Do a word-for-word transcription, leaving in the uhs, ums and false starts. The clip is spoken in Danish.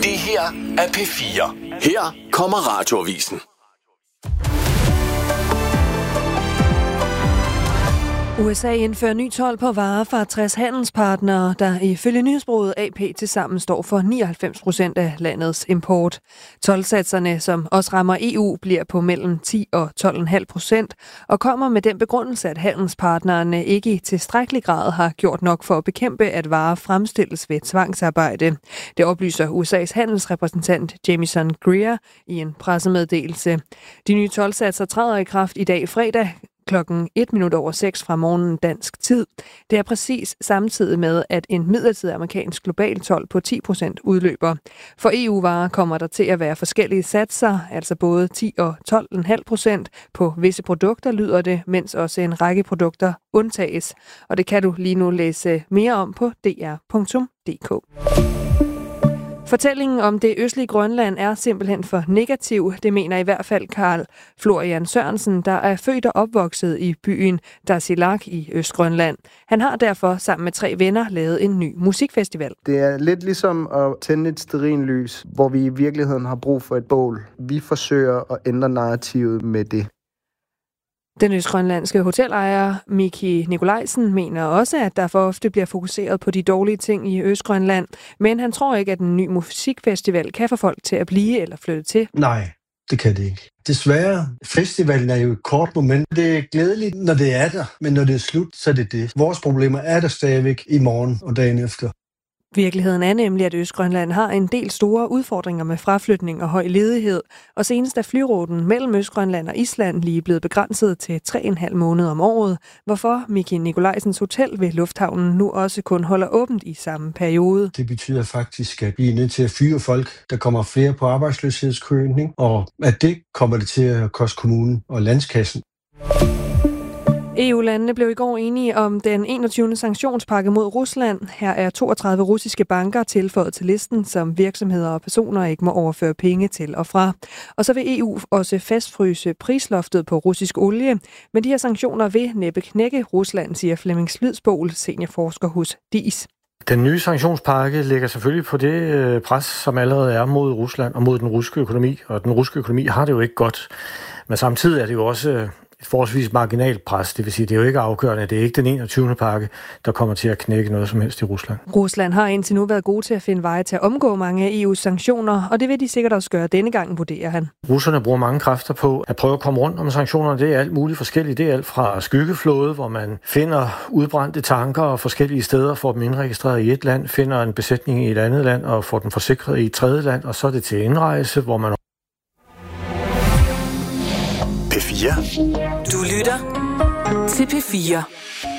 Det her er P fire. Her kommer Radioavisen. U S A indfører ny told på varer fra tres handelspartnere, der ifølge nyhedsbureauet A P tilsammen står for nioghalvfems procent af landets import. Toldsatserne, som også rammer E U, bliver på mellem ti og tolv komma fem procent og kommer med den begrundelse, at handelspartnerne ikke i tilstrækkelig grad har gjort nok for at bekæmpe, at varer fremstilles ved tvangsarbejde. Det oplyser U S A's handelsrepræsentant Jamieson Greer i en pressemeddelelse. De nye toldsatser træder i kraft i dag fredag klokken et minut over seks fra morgenen dansk tid. Det er præcis samtidig med, at en midlertidig amerikansk global told på ti procent udløber. For E U-varer kommer der til at være forskellige satser, altså både ti og tolv komma fem procent på visse produkter, lyder det, mens også en række produkter undtages. Og det kan du lige nu læse mere om på d r punktum d k. Fortællingen om det østlige Grønland er simpelthen for negativ. Det mener i hvert fald Karl Florian Sørensen, der er født og opvokset i byen Tasiilaq i Østgrønland. Han har derfor sammen med tre venner lavet en ny musikfestival. Det er lidt ligesom at tænde et stearinlys, hvor vi i virkeligheden har brug for et bål. Vi forsøger at ændre narrativet med det. Den østgrønlandske hotelejer Miki Nikolajsen mener også, at der for ofte bliver fokuseret på de dårlige ting i Østgrønland, men han tror ikke, at en ny musikfestival kan få folk til at blive eller flytte til. Nej, det kan det ikke. Desværre, festivalen er jo et kort moment. Det er glædeligt, når det er der, men når det er slut, så er det det. Vores problemer er der stadigvæk i morgen og dagen efter. Virkeligheden er nemlig, at Østgrønland har en del store udfordringer med fraflytning og høj ledighed, og senest er flyruten mellem Østgrønland og Island lige blevet begrænset til tre komma fem måneder om året, hvorfor Miki Nikolajsens hotel ved lufthavnen nu også kun holder åbent i samme periode. Det betyder faktisk, at vi er nødt til at fyre folk, der kommer flere på arbejdsløshedskøen, og at det kommer det til at koste kommunen og landskassen. E U-landene blev i går enige om den enogtyvende sanktionspakke mod Rusland. Her er toogtredive russiske banker tilføjet til listen, som virksomheder og personer ikke må overføre penge til og fra. Og så vil E U også fastfryse prisloftet på russisk olie. Men de her sanktioner vil næppe knække Rusland, siger Flemming Slidsbol, seniorforsker hos D I S. Den nye sanktionspakke lægger selvfølgelig på det pres, som allerede er mod Rusland og mod den russiske økonomi. Og den russiske økonomi har det jo ikke godt. Men samtidig er det jo også et forholdsvis marginalt pres. Det vil sige, det er jo ikke afgørende. Det er ikke den enogtyvende pakke, der kommer til at knække noget som helst i Rusland. Rusland har indtil nu været gode til at finde veje til at omgå mange af E U's sanktioner, og det vil de sikkert også gøre denne gang, vurderer han. Russerne bruger mange kræfter på at prøve at komme rundt om sanktionerne. Det er alt muligt forskelligt. Det er alt fra skyggeflåde, hvor man finder udbrændte tanker og forskellige steder, får dem indregistreret i et land, finder en besætning i et andet land og får den forsikret i et tredje land, og så er det til indrejse, hvor man P fire. Du lytter til P fire.